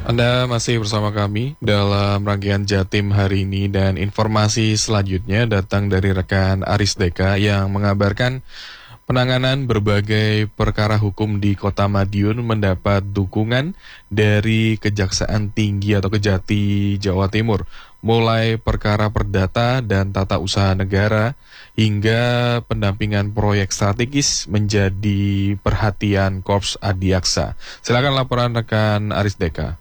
Anda masih bersama kami dalam rangkaian Jatim hari ini dan informasi selanjutnya datang dari rekan Aris Deka yang mengabarkan penanganan berbagai perkara hukum di Kota Madiun mendapat dukungan dari Kejaksaan Tinggi atau Kejati Jawa Timur, mulai perkara perdata dan tata usaha negara hingga pendampingan proyek strategis menjadi perhatian Korps Adiaksa. Silakan laporan rekan Aris Deka.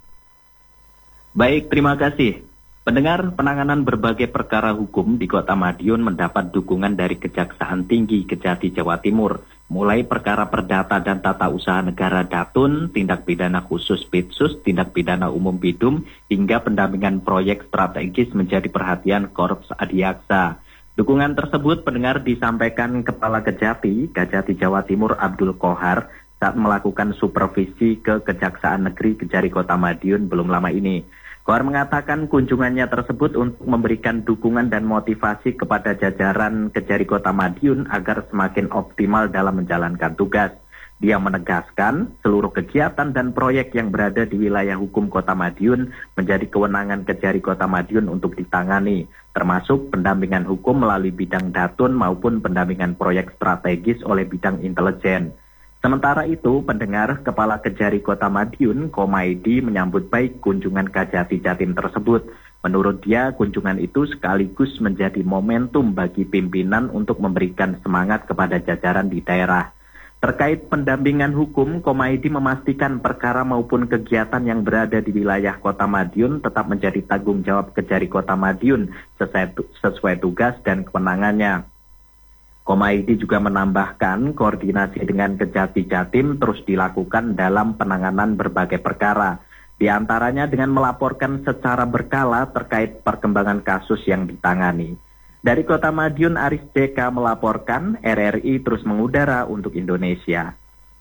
Baik, terima kasih. Pendengar, penanganan berbagai perkara hukum di Kota Madiun mendapat dukungan dari Kejaksaan Tinggi Kejati Jawa Timur, mulai perkara perdata dan tata usaha negara Datun, tindak pidana khusus Pitsus, tindak pidana umum Bidum, hingga pendampingan proyek strategis menjadi perhatian Korps Adiaksa. Dukungan tersebut, pendengar, disampaikan Kepala Kejati Jawa Timur Abdul Kohar saat melakukan supervisi ke Kejaksaan Negeri Kejari Kota Madiun belum lama ini. Kohar mengatakan kunjungannya tersebut untuk memberikan dukungan dan motivasi kepada jajaran Kejari Kota Madiun agar semakin optimal dalam menjalankan tugas. Dia menegaskan seluruh kegiatan dan proyek yang berada di wilayah hukum Kota Madiun menjadi kewenangan Kejari Kota Madiun untuk ditangani, termasuk pendampingan hukum melalui bidang Datun maupun pendampingan proyek strategis oleh bidang intelijen. Sementara itu, pendengar, Kepala Kejari Kota Madiun, Komaidi, menyambut baik kunjungan Kajati Jatim tersebut. Menurut dia, kunjungan itu sekaligus menjadi momentum bagi pimpinan untuk memberikan semangat kepada jajaran di daerah. Terkait pendampingan hukum, Komaidi memastikan perkara maupun kegiatan yang berada di wilayah Kota Madiun tetap menjadi tanggung jawab Kejari Kota Madiun sesuai tugas dan kewenangannya. Komaidi juga menambahkan koordinasi dengan Kejati Jatim terus dilakukan dalam penanganan berbagai perkara, di antaranya dengan melaporkan secara berkala terkait perkembangan kasus yang ditangani. Dari Kota Madiun, Aris Deka melaporkan, RRI terus mengudara untuk Indonesia.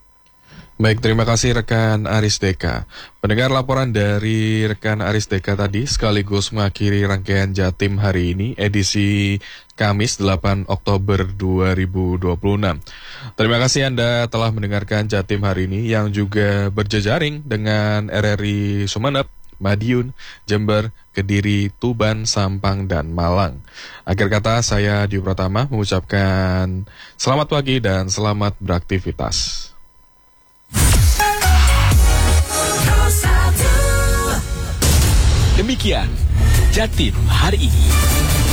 Baik, terima kasih rekan Aris Deka. Pendengar, laporan dari rekan Aris Deka tadi sekaligus mengakhiri rangkaian Jatim hari ini, edisi Kamis 8 Oktober 2026. Terima kasih Anda telah mendengarkan Jatim hari ini yang juga berjejaring dengan RRI Sumeneb, Madiun, Jember, Kediri, Tuban, Sampang, dan Malang. Akhir kata, saya Dio Pratama mengucapkan selamat pagi dan selamat beraktivitas. Demikian Jatim hari ini.